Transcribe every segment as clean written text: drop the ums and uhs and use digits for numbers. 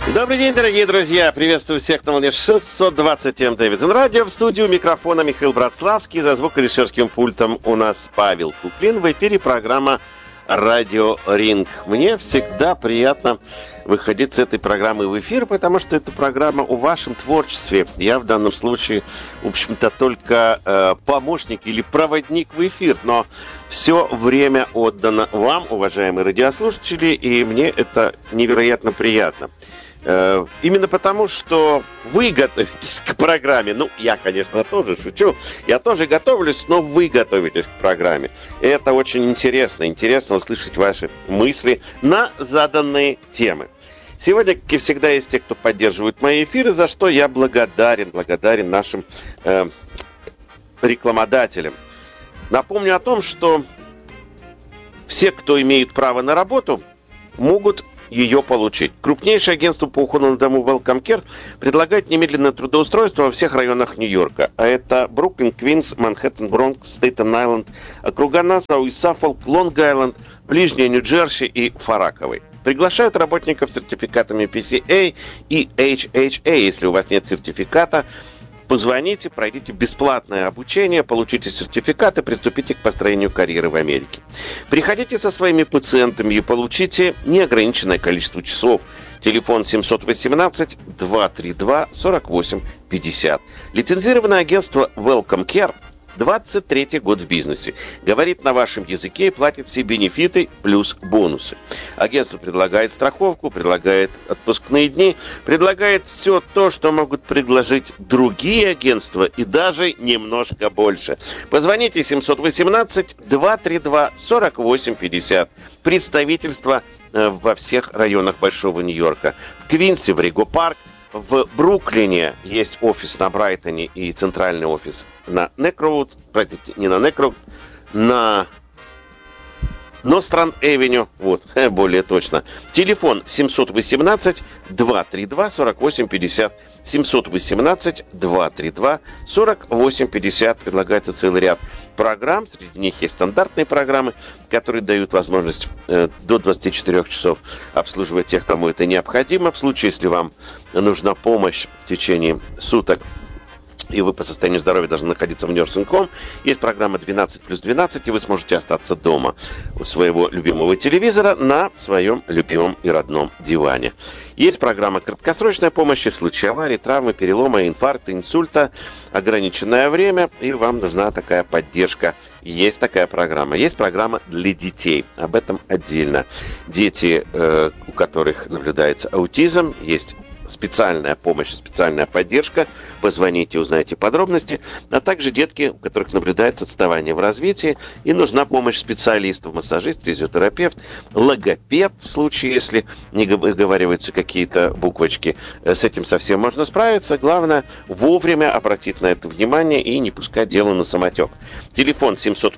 Добрый день, дорогие друзья! Приветствую всех на волне 620 М. Дэвидсон Радио. В студию микрофона Михаил Братславский. За звукорежиссерским пультом у нас Павел Куклин. В эфире программа «Радио Ринг». Мне всегда приятно выходить с этой программы в эфир, потому что это программа о вашем творчестве. Я в данном случае, в общем-то, только помощник или проводник в эфир, но все время отдано вам, уважаемые радиослушатели, и мне это невероятно приятно. Именно потому, что вы готовитесь к программе. Ну, я, конечно, тоже шучу. Я тоже готовлюсь, но вы готовитесь к программе. И это очень интересно. Интересно услышать ваши мысли на заданные темы. Сегодня, как и всегда, есть те, кто поддерживает мои эфиры, за что я благодарен нашим рекламодателям. Напомню о том, что все, кто имеет право на работу, могут ее получить. Крупнейшее агентство по уходу на дому Welcome Care предлагает немедленное трудоустройство во всех районах Нью-Йорка. А это Бруклин, Квинс, Манхэттен, Бронкс, Стейтен-Айленд, округа Нассау и Саффолк, Лонг-Айленд, Ближняя Нью-Джерси и Фарраковый. Приглашают работников с сертификатами PCA и HHA. Если у вас нет сертификата, позвоните, пройдите бесплатное обучение, получите сертификат и приступите к построению карьеры в Америке. Приходите со своими пациентами и получите неограниченное количество часов. Телефон 718-232-4850. Лицензированное агентство Welcome Care. 23-й год в бизнесе. Говорит на вашем языке и платит все бенефиты плюс бонусы. Агентство предлагает страховку, предлагает отпускные дни, предлагает все то, что могут предложить другие агентства и даже немножко больше. Позвоните 718-232-4850. Представительство во всех районах Большого Нью-Йорка. В Квинсе, в Риго-Парк. В Бруклине есть офис на Брайтоне и центральный офис на Некроуд, простите, не на Некроуд, на Ностранд-Эвеню, вот, более точно. Телефон 718-232-4850. 718-232-4850. Предлагается целый ряд программ. Среди них есть стандартные программы, которые дают возможность до 24 часов обслуживать тех, кому это необходимо. В случае, если вам нужна помощь в течение суток, и вы по состоянию здоровья должны находиться в Nursing Home, есть программа 12+12, и вы сможете остаться дома у своего любимого телевизора на своем любимом и родном диване. Есть программа краткосрочной помощи в случае аварии, травмы, перелома, инфаркта, инсульта, ограниченное время, и вам нужна такая поддержка. Есть такая программа. Есть программа для детей. Об этом отдельно. Дети, у которых наблюдается аутизм, есть специальная помощь, специальная поддержка. Позвоните, узнайте подробности. А также детки, у которых наблюдается отставание в развитии и нужна помощь специалистов, массажист, физиотерапевт, логопед, в случае, если не выговариваются какие-то буквочки. С этим совсем можно справиться. Главное, вовремя обратить на это внимание и не пускать дело на самотек. Телефон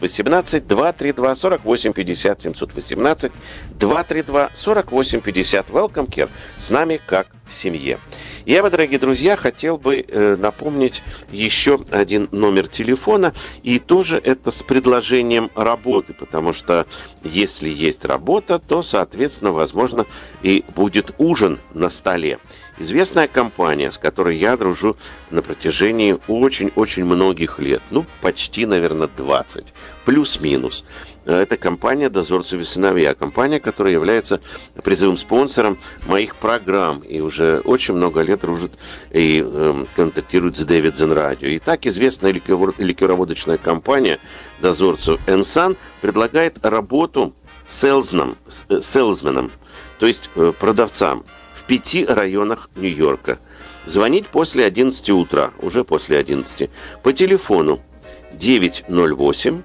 718-232-4850. 718-232-4850. Welcome Care. С нами как в семье. Я бы, дорогие друзья, хотел бы напомнить еще один номер телефона, и тоже это с предложением работы, потому что если есть работа, то, соответственно, возможно, и будет ужин на столе. Известная компания, с которой я дружу на протяжении очень-очень многих лет, ну, почти, наверное, 20, плюс-минус. Это компания «Дозорцев и сыновья», компания, которая является призовым спонсором моих программ и уже очень много лет дружит и контактирует с Дэвидсон Радио. И так известная ликероводочная компания «Дозорцев & Сан» предлагает работу селсменом, то есть продавцам в 5 районах Нью-Йорка. Звонить после 11 утра, уже после 11, по телефону 908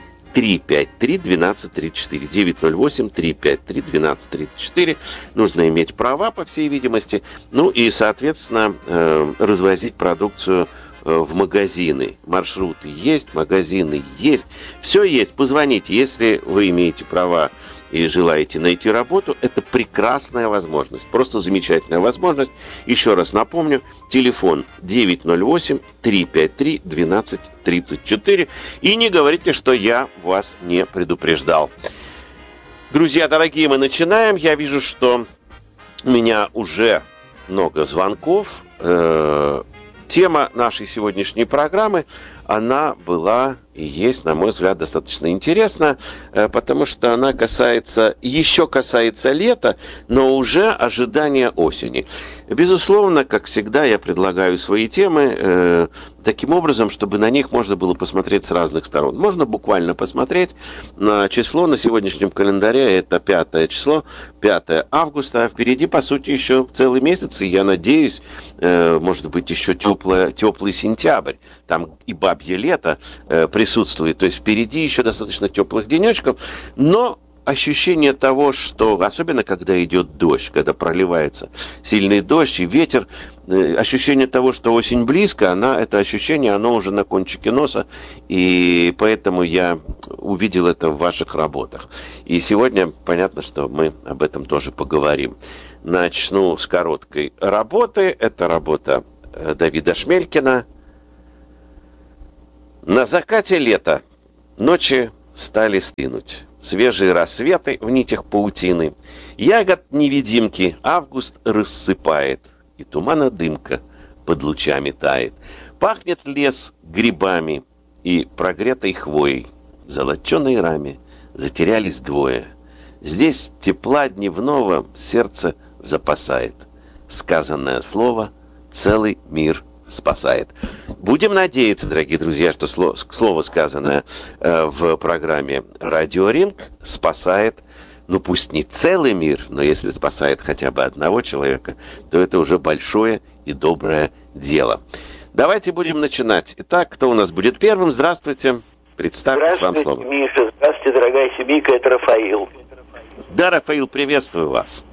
353-1234. 908-353-1234. Нужно иметь права, по всей видимости. Ну и, соответственно, развозить продукцию в магазины. Маршруты есть, магазины есть. Все есть. Позвоните, если вы имеете права и желаете найти работу, это прекрасная возможность, просто замечательная возможность. Еще раз напомню, телефон 908-353-1234. И не говорите, что я вас не предупреждал. Друзья дорогие, мы начинаем. Я вижу, что у меня уже много звонков. Тема нашей сегодняшней программы, она была и есть, на мой взгляд, достаточно интересна, потому что она касается лета, но уже ожидания осени. Безусловно, как всегда, я предлагаю свои темы таким образом, чтобы на них можно было посмотреть с разных сторон. Можно буквально посмотреть на число на сегодняшнем календаре, это 5 число, 5 августа, а впереди, по сути, еще целый месяц, и я надеюсь, может быть, еще теплый сентябрь, там и бабье лето присутствует, то есть впереди еще достаточно теплых денечков, но ощущение того, что, особенно когда идет дождь, когда проливается сильный дождь и ветер, ощущение того, что осень близко, это ощущение, оно уже на кончике носа, и поэтому я увидел это в ваших работах. И сегодня понятно, что мы об этом тоже поговорим. Начну с короткой работы. Это работа Давида Шмелькина. На закате лета ночи стали стынуть. Свежие рассветы в нитях паутины. Ягод-невидимки август рассыпает, и тумана-дымка под лучами тает. Пахнет лес грибами и прогретой хвоей. В золоченой раме затерялись двое. Здесь тепла дневного сердце запасает. Сказанное слово целый мир спасает. Будем надеяться, дорогие друзья, что слово, сказанное в программе «Радио Ринг», спасает, пусть не целый мир, но если спасает хотя бы одного человека, то это уже большое и доброе дело. Давайте будем начинать. Итак, кто у нас будет первым? Здравствуйте. Представьтесь, вам слово. Здравствуйте, Миша. Здравствуйте, дорогая семейка. Это Рафаил. Да, Рафаил, приветствую вас.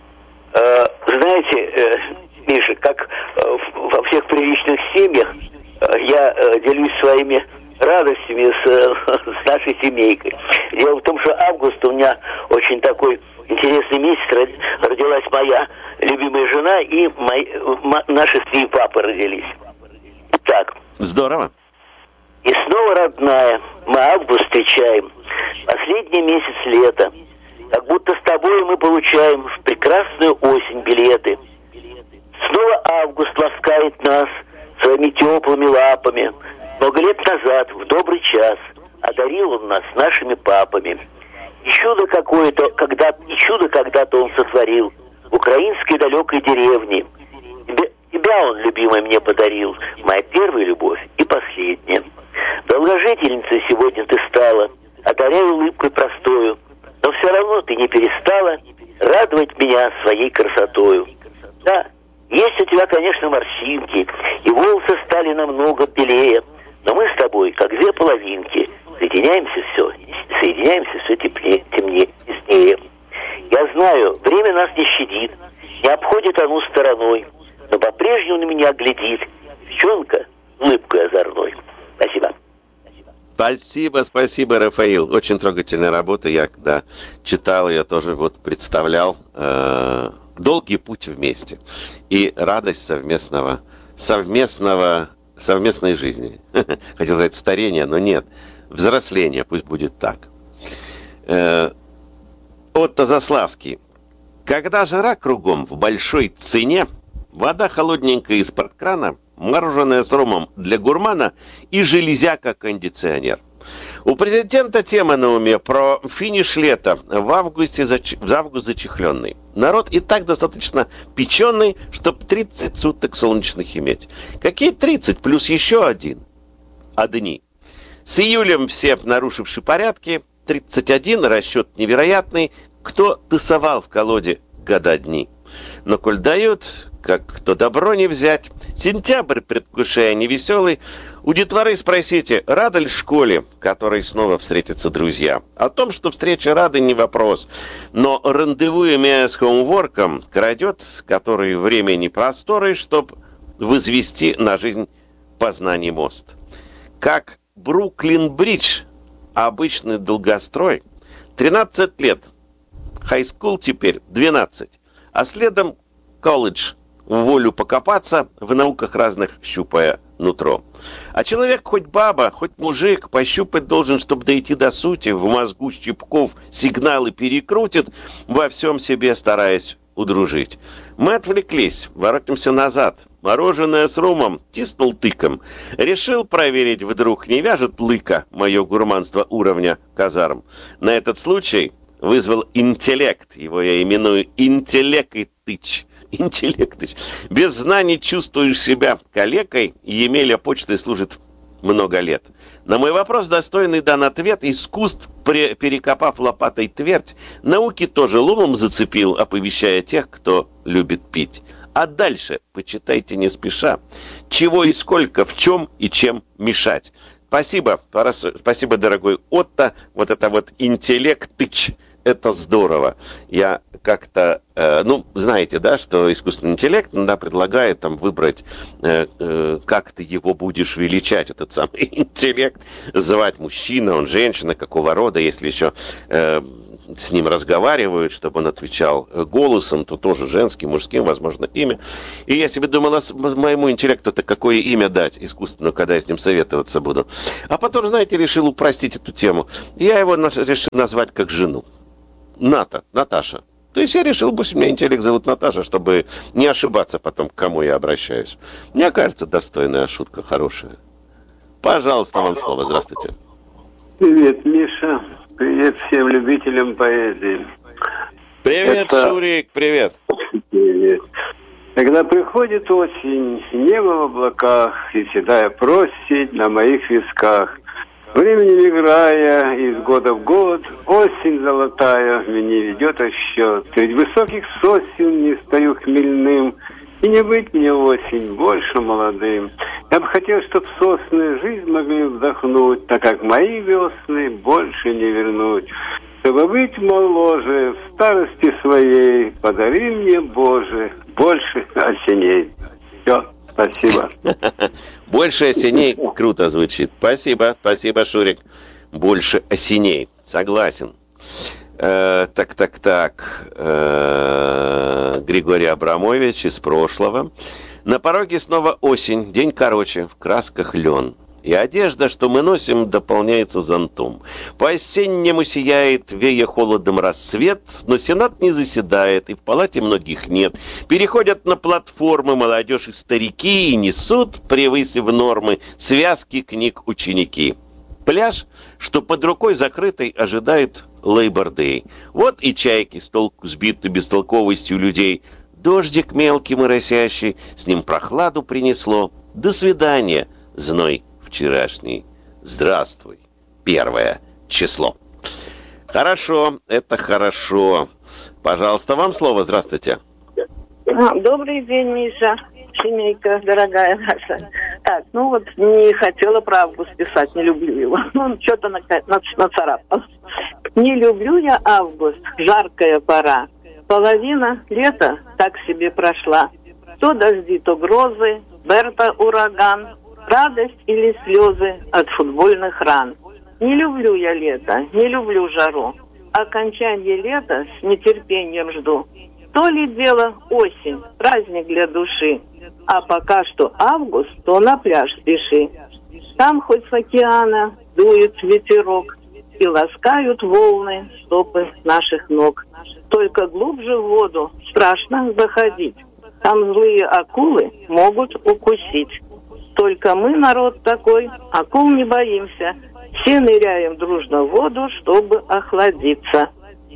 Знаете, Миша, как во всех приличных семьях, я делюсь своими радостями с нашей семейкой. Дело в том, что август у меня очень такой интересный месяц. Родилась моя любимая жена, и наши 3 папы родились. Итак. Здорово. И снова, родная, мы август встречаем. Последний месяц лета. Как будто с тобой мы получаем в прекрасную осень билеты. Снова август ласкает нас своими теплыми лапами. Много лет назад, в добрый час, одарил он нас нашими папами. И чудо когда-то он сотворил в украинской далекой деревне. Тебя он, любимый, мне подарил, моя первая любовь и последняя. Долгожительницей сегодня ты стала, одаряя улыбкой простою, но все равно ты не перестала радовать меня своей красотою. Да, есть у тебя, конечно, морщинки, и волосы стали намного белее, но мы с тобой, как 2 половинки, соединяемся все темнее, яснее. Я знаю, время нас не щадит, не обходит оно стороной, но по-прежнему на меня глядит девчонка улыбкой озорной. Спасибо. Спасибо, Рафаил. Очень трогательная работа. Я когда читал, я тоже представлял долгий путь вместе и радость совместной жизни. Хотел сказать старения, но нет. Взросление, пусть будет так. Отто Заславский. Когда жара кругом в большой цене, вода холодненькая из-под крана, мороженое с ромом для гурмана и железяка-кондиционер. У президента тема на уме про финиш лета в август зачехленный. Народ и так достаточно печеный, чтоб 30 суток солнечных иметь. Какие 30 плюс еще один? Одни. С июлем все нарушившие порядки, 31, расчет невероятный, кто тасовал в колоде года дни. Но коль дают, как то добро не взять, сентябрь, предвкушая невеселый, у детворы спросите, рада ли школе, которой снова встретятся друзья. О том, что встреча рады, не вопрос, но рандеву, имея с хоумворком, крадет, который времени просторы, чтоб возвести на жизнь познаний мост. Как Бруклин-Бридж, обычный долгострой, 13 лет, хайскул теперь 12, а следом колледж, в волю покопаться, в науках разных щупая нутро. А человек, хоть баба, хоть мужик, пощупать должен, чтобы дойти до сути, в мозгу щипков сигналы перекрутит, во всем себе стараясь удружить. Мы отвлеклись, воротимся назад. Мороженое с румом тиснул тыком. Решил проверить, вдруг не вяжет лыка мое гурманство уровня казарм. На этот случай вызвал интеллект. Его я именую интеллектыч. Интеллектыч. Без знаний чувствуешь себя калекой, и Емеля почтой служит много лет. На мой вопрос достойный дан ответ. Искусств, перекопав лопатой твердь, науки тоже ломом зацепил, оповещая тех, кто любит пить. А дальше почитайте не спеша, чего и сколько, в чем и чем мешать. Спасибо, спасибо, дорогой Отто. Вот это вот интеллектыч. Это здорово. Я как-то, знаете, да, что искусственный интеллект иногда предлагает там выбрать, как ты его будешь величать, этот самый интеллект, звать мужчина, он женщина, какого рода, если еще с ним разговаривают, чтобы он отвечал голосом, то тоже женским, мужским, возможно, имя. И я себе думала, моему интеллекту-то какое имя дать искусственно, когда я с ним советоваться буду. А потом, знаете, решил упростить эту тему. Я его решил назвать как жену. Наташа. То есть я решил, пусть меня интеллект зовут Наташа, чтобы не ошибаться потом, к кому я обращаюсь. Мне кажется, достойная шутка, хорошая. Пожалуйста, вам слово. Здравствуйте. Привет, Миша. Привет всем любителям поэзии. Привет, Шурик, привет. Привет. Когда приходит осень, небо в облаках и седая проседь на моих висках, временем играя из года в год, осень золотая меня ведет отсчет. Среди высоких сосен не стою хмельным, и не быть мне осень больше молодым. Я бы хотел, чтоб сосны жизнь могли вдохнуть, так как мои весны больше не вернуть. Чтобы быть моложе в старости своей, подари мне, Боже, больше осеней. Все. Спасибо. Больше осеней круто звучит. Спасибо, Шурик. Больше осеней. Согласен. Григорий Абрамович из прошлого. На пороге снова осень, день короче, в красках лен. И одежда, что мы носим, дополняется зонтом. По-осеннему сияет, вея холодом рассвет, но Сенат не заседает, и в палате многих нет. Переходят на платформы молодежь и старики, и несут, превысив нормы, связки книг ученики. Пляж, что под рукой закрытой, ожидает Лейбор-Дэй. Вот и чайки с толку сбиты бестолковостью людей. Дождик мелкий моросящий, с ним прохладу принесло. До свидания, зной вчерашний. Здравствуй, 1 число. Хорошо, это хорошо. Пожалуйста, вам слово. Здравствуйте. Добрый день, Миша. Семейка, дорогая наша. Так, не хотела про август писать, не люблю его. Что-то нацарапал. Не люблю я август, жаркая пора. Половина лета так себе прошла. То дожди, то грозы, Берта ураган, радость или слезы от футбольных ран. Не люблю я лето, не люблю жару. Окончание лета с нетерпением жду. То ли дело осень, праздник для души. А пока что август, то на пляж спеши. Там хоть с океана дует ветерок, и ласкают волны стопы наших ног. Только глубже в воду страшно заходить. Там злые акулы могут укусить. Только мы, народ такой, акул не боимся. Все ныряем дружно в воду, чтобы охладиться.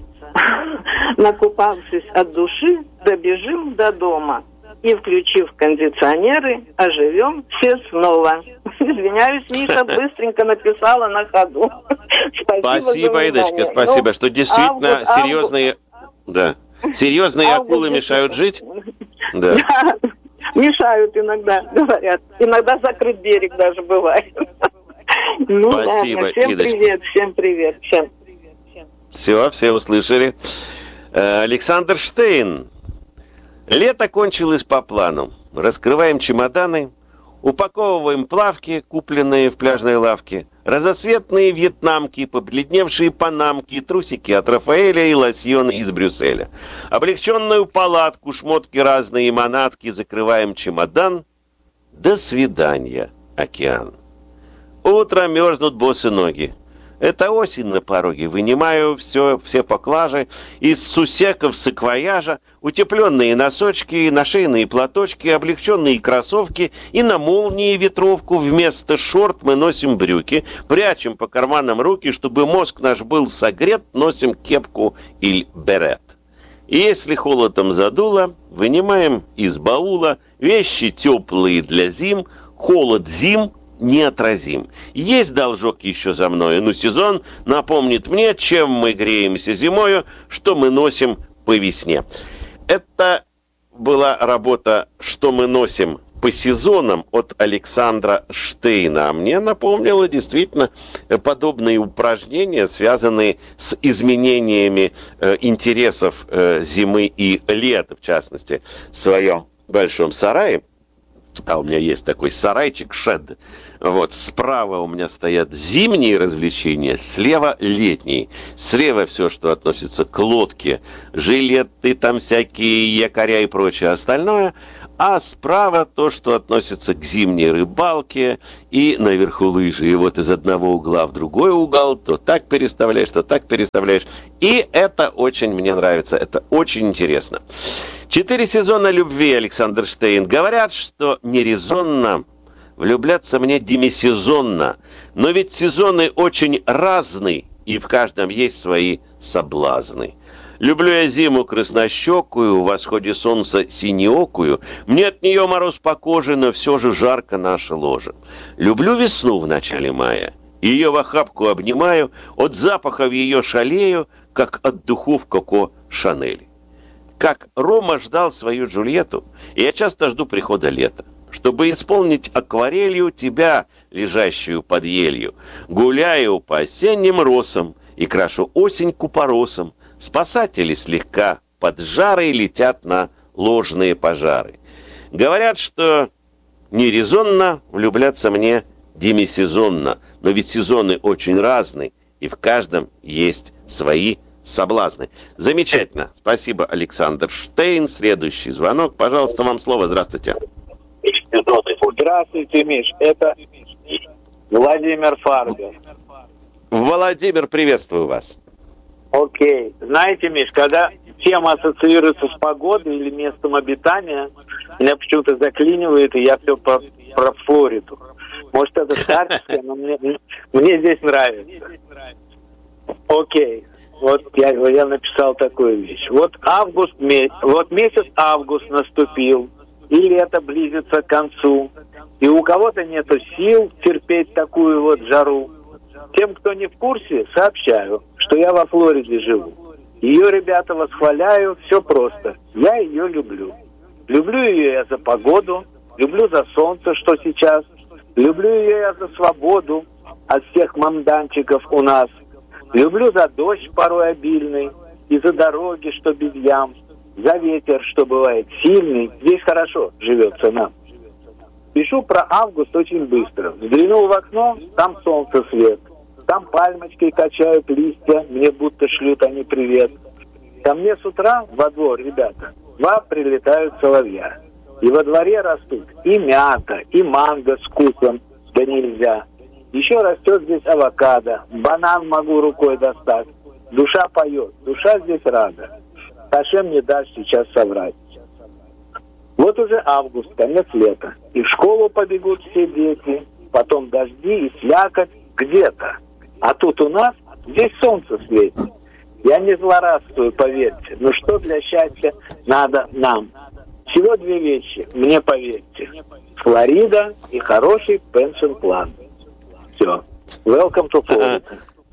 Накупавшись от души, добежим до дома. И, включив кондиционеры, оживем все снова. Извиняюсь, Миша, быстренько написала на ходу. Спасибо, Идочка, спасибо, что действительно серьезные... Да. Серьезные акулы мешают жить? Да. Мешают иногда, говорят. Иногда закрыт берег даже бывает. Спасибо, всем Идочка. Привет, всем привет. Все услышали. Александр Штейн. Лето кончилось по плану. Раскрываем чемоданы, упаковываем плавки, купленные в пляжной лавке, разноцветные вьетнамки, побледневшие панамки, трусики от Рафаэля и лосьон из Брюсселя. Облегченную палатку, шмотки разные и манатки, закрываем чемодан. До свидания, океан. Утро мерзнут босы ноги. Это осень на пороге. Вынимаю все поклажи из сусеков саквояжа, утепленные носочки, нашейные платочки, облегченные кроссовки и на молнии ветровку. Вместо шорт мы носим брюки, прячем по карманам руки, чтобы мозг наш был согрет, носим кепку или берет. И если холодом задуло, вынимаем из баула вещи теплые для зим, холод зим неотразим. Есть должок еще за мною, но сезон напомнит мне, чем мы греемся зимою, что мы носим по весне. Это была работа «Что мы носим по сезонам» от Александра Штейна. А мне напомнило действительно подобные упражнения, связанные с изменениями интересов зимы и лета, в частности, в своем большом сарае. А у меня есть такой сарайчик, шед. Вот, справа у меня стоят зимние развлечения, слева летние. Слева все, что относится к лодке, жилеты, там всякие якоря и прочее остальное. А справа то, что относится к зимней рыбалке и наверху лыжи. И вот из одного угла в другой угол, то так переставляешь, то так переставляешь. И это очень мне нравится, это очень интересно. 4 сезона любви, Александр Штейн. Говорят, что нерезонно влюбляться мне демисезонно. Но ведь сезоны очень разные, и в каждом есть свои соблазны. Люблю я зиму краснощекую, в восходе солнца синеокую. Мне от нее мороз по коже, но все же жарко наше ложе. Люблю весну в начале мая. Ее в охапку обнимаю, от запахов ее шалею, как от духов Коко Шанель. Как Рома ждал свою Джульетту, и я часто жду прихода лета, чтобы исполнить акварелью тебя, лежащую под елью. Гуляю по осенним росам и крашу осень купоросом. Спасатели слегка под жарой летят на ложные пожары. Говорят, что нерезонно влюбляться мне демисезонно, но ведь сезоны очень разные, и в каждом есть свои соблазны. Замечательно. Спасибо, Александр Штейн. Следующий звонок. Пожалуйста, вам слово. Здравствуйте. Здравствуйте, Миш. Это Владимир Фарго. Владимир, приветствую вас. Окей. Знаете, Миш, когда тема ассоциируется с погодой или местом обитания, меня почему-то заклинивает, и я все про Флориду. Может, это старческое, но мне здесь нравится. Окей. Вот я написал такую вещь. Вот месяц август наступил, и лето близится к концу, и у кого-то нету сил терпеть такую вот жару. Тем, кто не в курсе, сообщаю, что я во Флориде живу. Ее ребята восхваляю, все просто. Я ее люблю. Люблю ее я за погоду, люблю за солнце, что сейчас. Люблю ее я за свободу от всех мамданчиков у нас. Люблю за дождь порой обильный, и за дороги, что без ям, за ветер, что бывает сильный. Здесь хорошо живется нам. Пишу про август очень быстро. Взглянул в окно, там солнце свет. Там пальмочки качают листья, мне будто шлют они привет. Ко мне с утра во двор, ребята, 2 прилетают соловья. И во дворе растут и мята, и манго с вкусом, да нельзя. Еще растет здесь авокадо, банан могу рукой достать. Душа поет, душа здесь рада. Хашем не даст сейчас соврать. Вот уже август, конец лета. И в школу побегут все дети. Потом дожди и слякоть где-то. А тут у нас здесь солнце светит. Я не злорадствую, поверьте. Но что для счастья надо нам? Всего 2 вещи, мне поверьте. Флорида и хороший пеншн-план. Все. Welcome to Florida.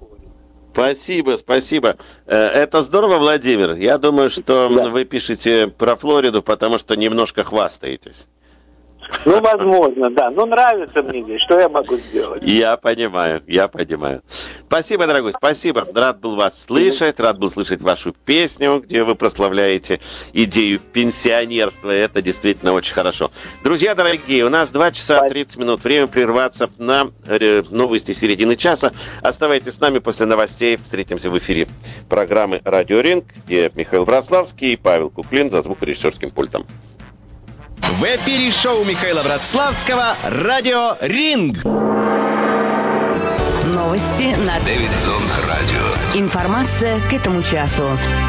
Спасибо. Это здорово, Владимир. Я думаю, что вы пишете про Флориду, потому что немножко хвастаетесь. Ну, возможно, да. Но нравится мне здесь. Что я могу сделать? Я понимаю. Спасибо, дорогой, спасибо. Рад был вас слышать, рад был слышать вашу песню, где вы прославляете идею пенсионерства. Это действительно очень хорошо. Друзья дорогие, у нас 2 часа 30 минут. Время прерваться на новости середины часа. Оставайтесь с нами, после новостей встретимся в эфире программы «Радио Ринг», где Михаил Братславский и Павел Куклин за звукорежиссерским пультом. В эфире шоу Михаила Братславского «Радио Ринг». Новости на Дэвидсон Радио. Информация к этому часу.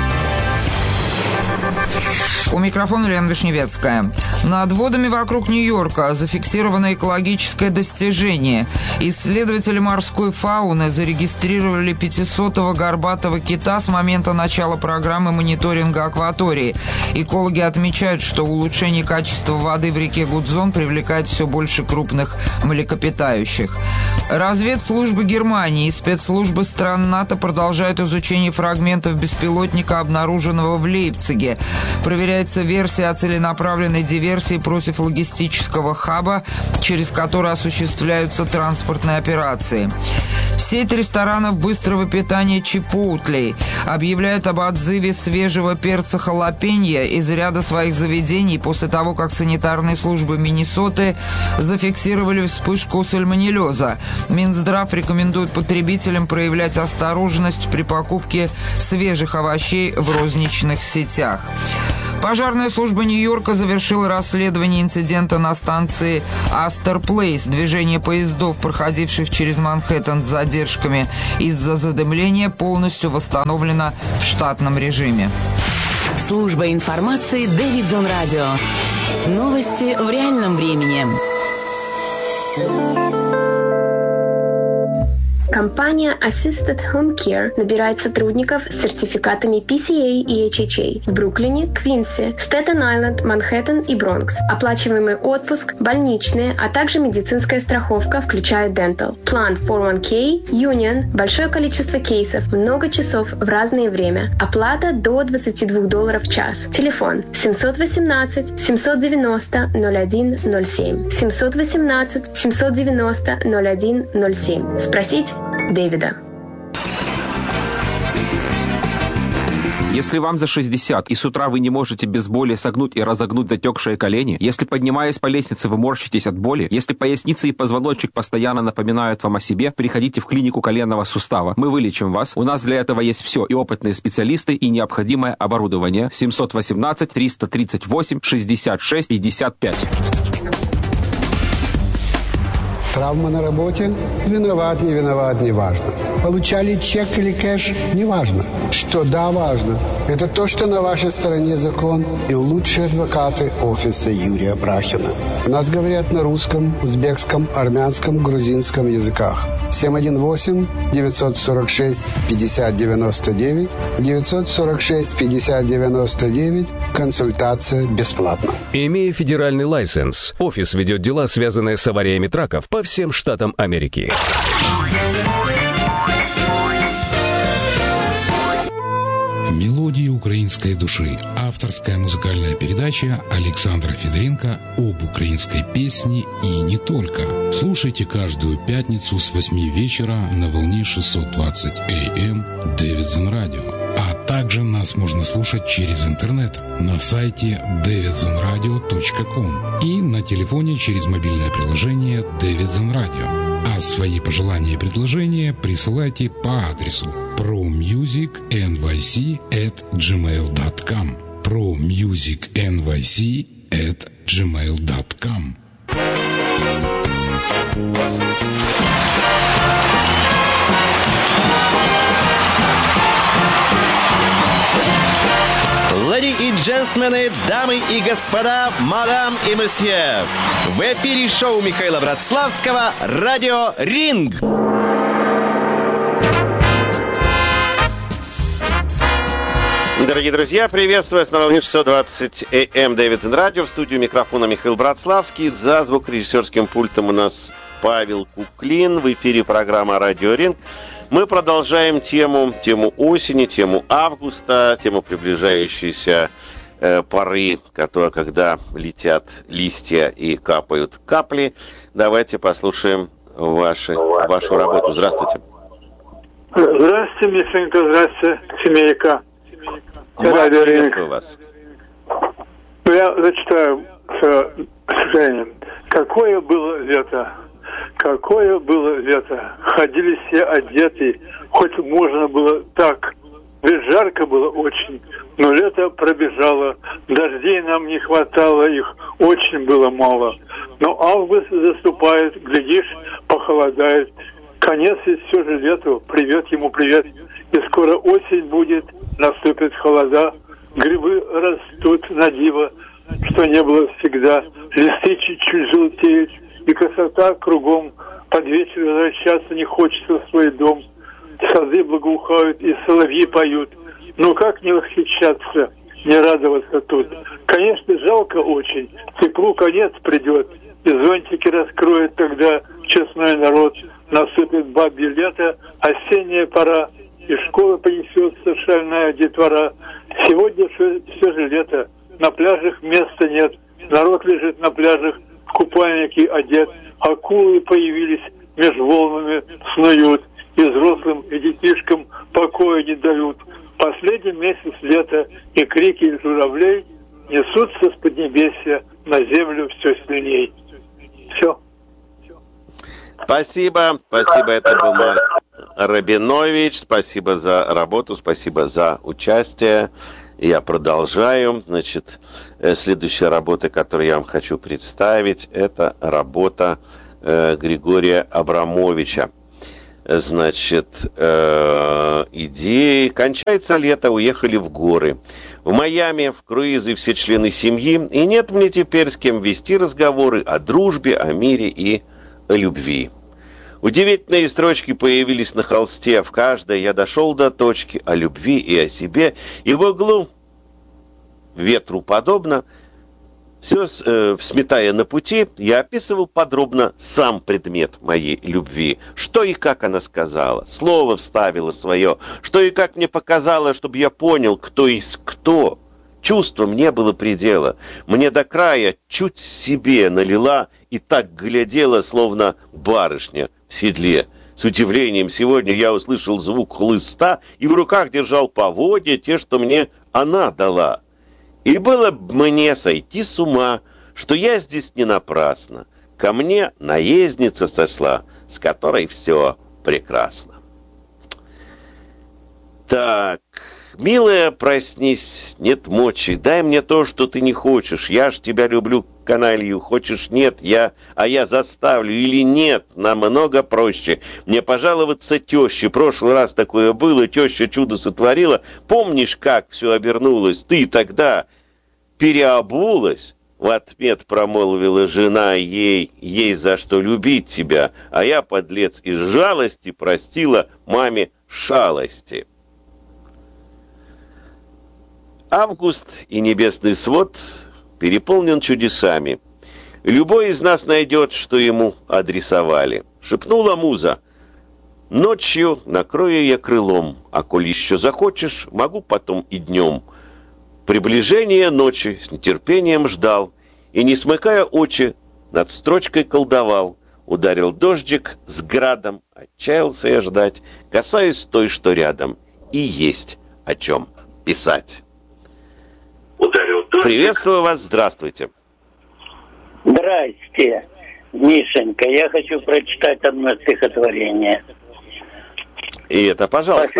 У микрофона Лена Вишневецкая. Над водами вокруг Нью-Йорка зафиксировано экологическое достижение. Исследователи морской фауны зарегистрировали 500-го горбатого кита с момента начала программы мониторинга акватории. Экологи отмечают, что улучшение качества воды в реке Гудзон привлекает все больше крупных млекопитающих. Разведслужбы Германии и спецслужбы стран НАТО продолжают изучение фрагментов беспилотника, обнаруженного в Лейпциге. Проверяется версия о целенаправленной диверсии против логистического хаба, через который осуществляются транспортные операции. Сеть ресторанов быстрого питания Чипоутлей объявляет об отзыве свежего перца халапеньо из ряда своих заведений после того, как санитарные службы Миннесоты зафиксировали вспышку сальмонеллеза. Минздрав рекомендует потребителям проявлять осторожность при покупке свежих овощей в розничных сетях. Пожарная служба Нью-Йорка завершила расследование инцидента на станции Астер Плейс. Движение поездов, проходивших через Манхэттен с задержками из-за задымления, полностью восстановлено в штатном режиме. Служба информации Дэвидсон Радио. Новости в реальном времени. Компания Assisted Home Care набирает сотрудников с сертификатами PCA и HHA в Бруклине, Квинсе, Стэттен-Айленд, Манхэттен и Бронкс. Оплачиваемый отпуск, больничные, а также медицинская страховка, включая Dental. План 401k, Union, большое количество кейсов, много часов в разное время. Оплата до $22 в час. Телефон 718-790-0107. 718-790-0107. Спросить Дэвида. Если вам за 60 и с утра вы не можете без боли согнуть и разогнуть затекшие колени, если, поднимаясь по лестнице, вы морщитесь от боли, если поясница и позвоночник постоянно напоминают вам о себе, приходите в клинику коленного сустава. Мы вылечим вас. У нас для этого есть все: и опытные специалисты, и необходимое оборудование. 718-338-66-55. Травма на работе? Виноват, не виноват, не важно. Получали чек или кэш? Не важно. Что да, важно. Это то, что на вашей стороне закон и лучшие адвокаты офиса Юрия Брахина. У нас говорят на русском, узбекском, армянском, грузинском языках. 718-946-5099, 946-5099. Консультация бесплатна. Имея федеральный лайсенс, офис ведет дела, связанные с авариями траков по всем штатам Америки. Мелодии украинской души. Авторская музыкальная передача Александра Федоренко об украинской песне и не только. Слушайте каждую пятницу с 8 вечера на волне 620 АМ Дэвидсон Радио. А также нас можно слушать через интернет на сайте davidsonradio.com и на телефоне через мобильное приложение Дэвидсон Радио. А свои пожелания и предложения присылайте по адресу promusicnyc@gmail.com promusicnyc@gmail.com. Леди и джентльмены, дамы и господа, мадам и месье. В эфире шоу Михаила Братславского «Радио Ринг». Дорогие друзья, приветствую вас на волне 620 АМ Дэвидсон Радио. В студию микрофона Михаил Братславский. За звукорежиссерским пультом у нас Павел Куклин. В эфире программа «Радио Ринг». Мы продолжаем тему осени, тему августа, тему приближающейся поры, когда летят листья и капают капли. Давайте послушаем вашу работу. Здравствуйте. Здравствуйте, Мишенька, здравствуйте, семейка. Приветствую вас. Я зачитаю сожалением. Какое было лето? Какое было лето? Ходили все одетые, хоть можно было так. Ведь жарко было очень, но лето пробежало. Дождей нам не хватало, их очень было мало. Но август заступает, глядишь, похолодает. Конец и все же лету, привет ему привет. И скоро осень будет, наступят холода, грибы растут на диво, что не было всегда. Листы чуть-чуть желтеют, и красота кругом. Под вечер возвращаться не хочется в свой дом. Сады благоухают, и соловьи поют. Ну как не восхищаться, не радоваться тут? Конечно, жалко очень, теплу конец придет, и зонтики раскроет тогда честной народ. Насыпет бабье лето, осенняя пора, и школа понесется шальная детвора. Сегодня все же лето, на пляжах места нет, народ лежит на пляжах, в купальники одет, акулы появились, меж волнами снуют, и взрослым, и детишкам покоя не дают. Последний месяц лета, и крики журавлей несутся с поднебесья на землю все сильней. Все. Спасибо, это был Марк Рабинович, спасибо за работу, спасибо за участие. Я продолжаю. Значит, следующая работа, которую я вам хочу представить, это работа Григория Абрамовича. Значит, идеи. Кончается лето, уехали в горы. В Майами, в круизы все члены семьи, и нет мне теперь с кем вести разговоры о дружбе, о мире и о любви. Удивительные строчки появились на холсте, в каждой я дошел до точки о любви и о себе, и в углу ветру подобно, все сметая на пути, я описывал подробно сам предмет моей любви, что и как она сказала, слово вставила свое, что и как мне показала, чтобы я понял, кто есть кто. Чувствам не было предела. Мне до края чуть себе налила и так глядела, словно барышня в седле. С удивлением сегодня я услышал звук хлыста и в руках держал поводья, те, что мне она дала. И было б мне сойти с ума, что я здесь не напрасно. Ко мне наездница сошла, с которой все прекрасно. Так... «Милая, проснись, нет мочи, дай мне то, что ты не хочешь. Я ж тебя люблю, каналью, хочешь нет, я заставлю или нет, намного проще. Мне пожаловаться теще, прошлый раз такое было, теща чудо сотворила. Помнишь, как все обернулось? Ты тогда переобулась?» В ответ промолвила жена ей за что любить тебя, а я, подлец, из жалости простила маме шалости. Август и небесный свод переполнен чудесами. Любой из нас найдет, что ему адресовали. Шепнула муза: «Ночью накрою я крылом, а коль еще захочешь, могу потом и днем». Приближение ночи с нетерпением ждал, и, не смыкая очи, над строчкой колдовал. Ударил дождик с градом, отчаялся я ждать, касаюсь той, что рядом, и есть о чем писать. Приветствую вас, здравствуйте. Здрасте, Мишенька. Я хочу прочитать одно стихотворение. И это, пожалуйста.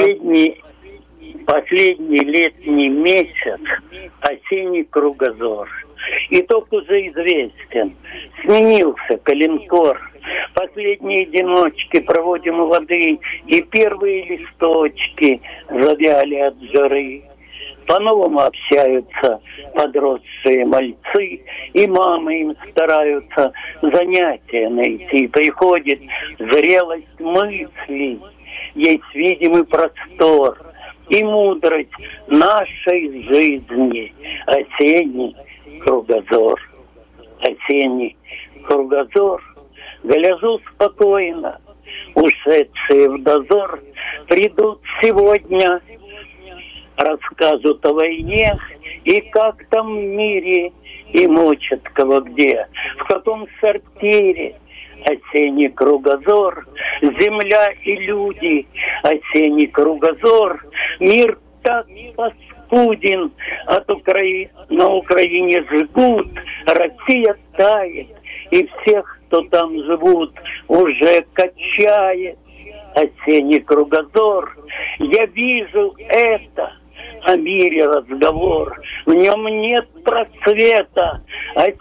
Последний летний месяц, осенний кругозор. Итог уже известен. Сменился калинкор. Последние одиночки проводим у воды, и первые листочки завяли от жары. По-новому общаются подросшие мальцы, и мамы им стараются занятия найти. Приходит зрелость мыслей, есть видимый простор и мудрость нашей жизни. Осенний кругозор. Осенний кругозор. Гляжу спокойно, ушедшие в дозор придут сегодня, расскажут о войне и как там в мире, и мочат кого где, в каком сортире. Осенний кругозор, земля и люди, осенний кругозор, мир так паскуден, от на Украине жгут, Россия тает, и всех, кто там живут, уже качает. Осенний кругозор, я вижу это, о мире разговор, в нем нет просвета.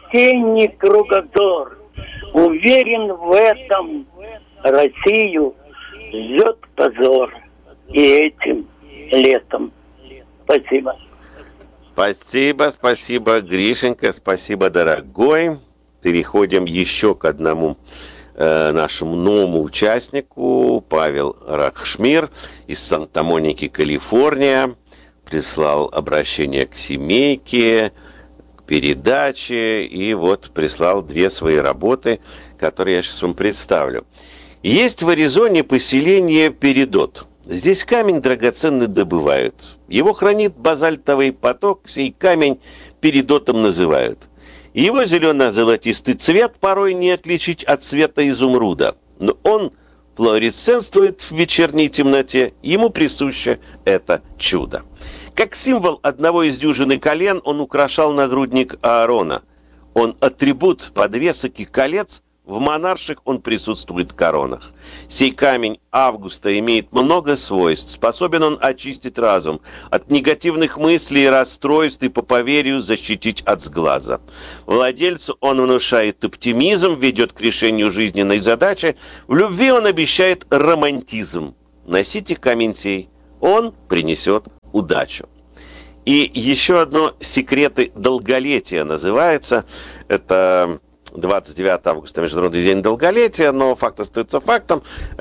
Осенний кругозор, уверен в этом, Россию ждет позор и этим летом. Спасибо. Спасибо, Гришенька, спасибо, дорогой. Переходим еще к одному нашему новому участнику. Павел Рахшмир из Санта-Моники, Калифорния. Прислал обращение к семейке, к передаче. И вот прислал 2 свои работы, которые я сейчас вам представлю. Есть в Аризоне поселение Передот. Здесь камень драгоценный добывают. Его хранит базальтовый поток, сей камень передотом называют. Его зелено-золотистый цвет порой не отличить от цвета изумруда, но он флуоресценствует в вечерней темноте, ему присуще это чудо. Как символ одного из дюжины колен он украшал нагрудник Аарона. Он атрибут подвесок и колец, в монарших он присутствует в коронах. Сей камень Августа имеет много свойств. Способен он очистить разум от негативных мыслей и расстройств и по поверью защитить от сглаза. Владельцу он внушает оптимизм, ведет к решению жизненной задачи. В любви он обещает романтизм. Носите камень сей, он принесет удачу. И еще одно «Секреты долголетия» называется. Это 29 августа, Международный день долголетия, но факт остается фактом.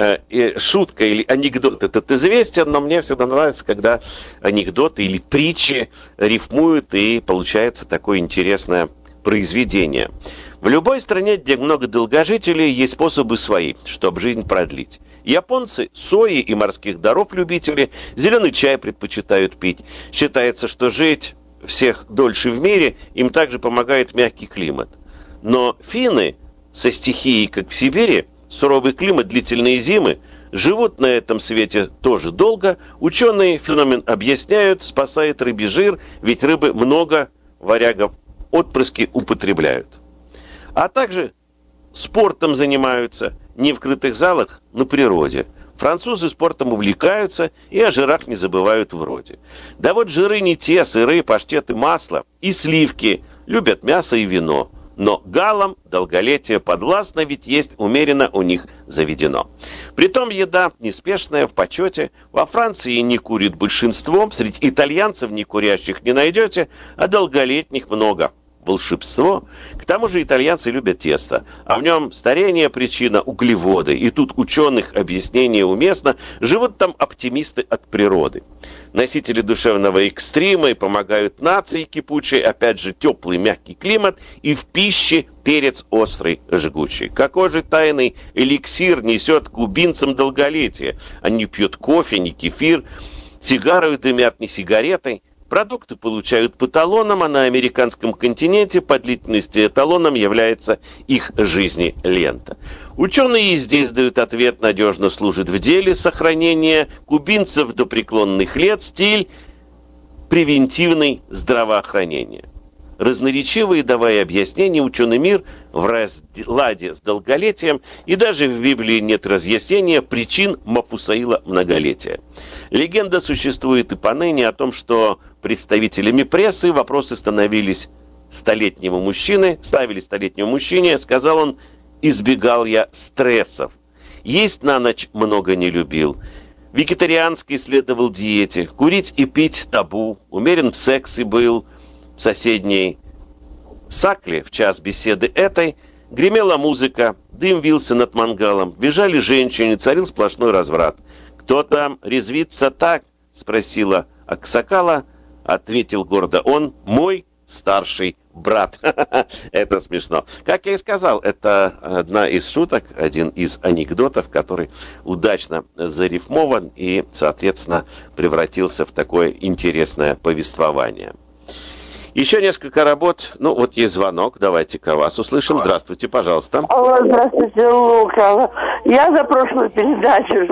И шутка или анекдот этот известен, но мне всегда нравится, когда анекдоты или притчи рифмуют, и получается такое интересное произведение. В любой стране, где много долгожителей, есть способы свои, чтобы жизнь продлить. Японцы сои и морских даров любители, зеленый чай предпочитают пить. Считается, что жить всех дольше в мире им также помогает мягкий климат. Но финны со стихией, как в Сибири, суровый климат, длительные зимы, живут на этом свете тоже долго. Ученые феномен объясняют, спасает рыбий жир, ведь рыбы много варягов отпрыски употребляют. А также спортом занимаются не в крытых залах, на природе. Французы спортом увлекаются и о жирах не забывают вроде. Да вот жиры не те, сыры, паштеты, масло и сливки, любят мясо и вино. Но галам долголетие подвластно, ведь есть умеренно у них заведено. Притом еда неспешная, в почете. Во Франции не курит большинство, среди итальянцев некурящих не найдете, а долголетних много. Волшебство. К тому же итальянцы любят тесто, а в нем старение причина углеводы. И тут ученых объяснение уместно. Живут там оптимисты от природы. Носители душевного экстрима и помогают нации кипучей. Опять же теплый мягкий климат и в пище перец острый жгучий. Какой же тайный эликсир несет кубинцам долголетие? Они пьют кофе, не кефир, сигару дымят не сигаретой. Продукты получают по талонам, а на американском континенте по длительности эталоном является их жизни лента. Ученые и здесь дают ответ, надежно служит в деле сохранения кубинцев до преклонных лет, стиль превентивной здравоохранения. Разноречивые, давая объяснения, ученый мир в разладе с долголетием, и даже в Библии нет разъяснения причин Мафусаила многолетия. Легенда существует и поныне о том, что представителями прессы вопросы ставили столетнему мужчине, сказал он, избегал я стрессов. Есть на ночь много не любил. Вегетарианский следовал диете. Курить и пить табу. Умерен в сексе был. В соседней Сакле в час беседы этой гремела музыка, дым вился над мангалом, бежали женщины, царил сплошной разврат. «Кто там резвится так?» — спросила Аксакала. Ответил гордо он: «Мой старший брат». Это смешно. Как я и сказал, это одна из шуток, один из анекдотов, который удачно зарифмован и, соответственно, превратился в такое интересное повествование. Еще несколько работ. Ну, вот есть звонок. Давайте-ка вас услышим. Здравствуйте, пожалуйста. Алло, здравствуйте, Лука. Я за прошлую передачу,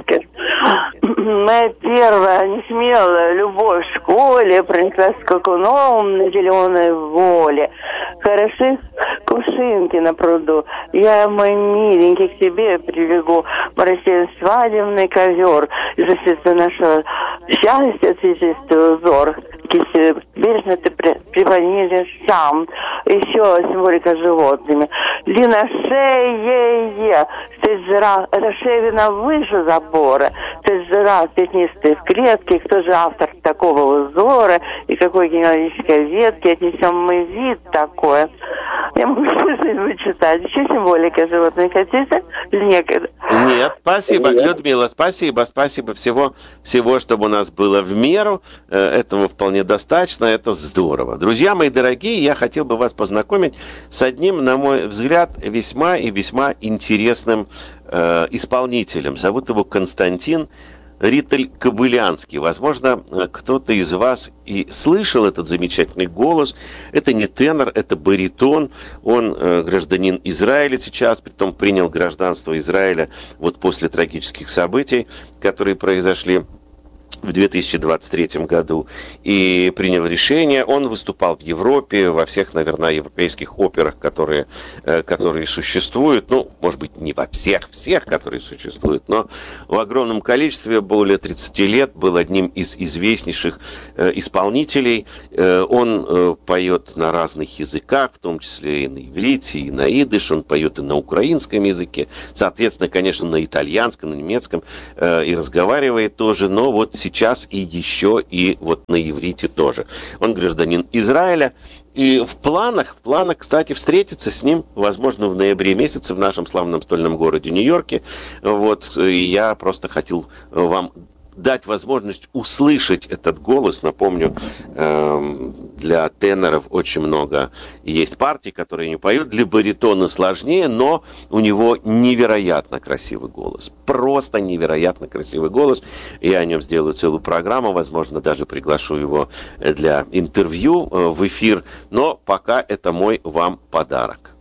моя первая несмелая любовь в школе пронеслась скакуном на зеленой воле. Хороши кувшинки на пруду. Я, мой миленький, к тебе приведу. Мы расстелим свадебный ковер. Из-за нашего счастья цветистый узор. кисть бережно ты приподнимешь сам. Еще символика с животными. Лина шея, стоит жира, это шея выше забора, стоит жира пятнистые в клетке. Кто же автор такого узора и какой генеалогической ветки отнесем мы вид такой? Я могу что-нибудь читать. Еще символика животных хотите? Некогда. Нет, спасибо, Людмила, спасибо всего, чтобы у нас было в меру. Этого вполне достаточно, это здорово. Друзья мои дорогие, я хотел бы вас познакомить с одним, на мой взгляд, весьма и весьма интересным исполнителем. Зовут его Константин Ритель-Кобылянский. Возможно, кто-то из вас и слышал этот замечательный голос. Это не тенор, это баритон. Он гражданин Израиля сейчас, притом принял гражданство Израиля вот после трагических событий, которые произошли в 2023 году, и принял решение. Он выступал в Европе, во всех, наверное, европейских операх, которые существуют. Ну, может быть, не во всех, которые существуют, но в огромном количестве, более 30 лет, был одним из известнейших исполнителей. Он поет на разных языках, в том числе и на иврите, и на идыш. Он поет и на украинском языке, соответственно, конечно, на итальянском, на немецком, и разговаривает тоже, но вот сейчас и еще и вот на иврите тоже. Он гражданин Израиля. И в планах, кстати, встретиться с ним, возможно, в ноябре месяце в нашем славном стольном городе Нью-Йорке. Вот, и я просто хотел вам дать возможность услышать этот голос. Напомню, для теноров очень много есть партий, которые не поют. Для баритона сложнее, но у него невероятно красивый голос. Просто невероятно красивый голос. Я о нем сделаю целую программу. Возможно, даже приглашу его для интервью в эфир. Но пока это мой вам подарок.